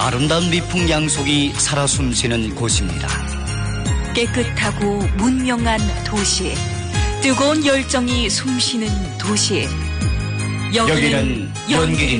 아름다운 미풍 양속이 살아 숨쉬는 곳입니다. 깨끗하고 문명한 도시, 뜨거운 열정이 숨쉬는 도시. 여기는 연길입니다.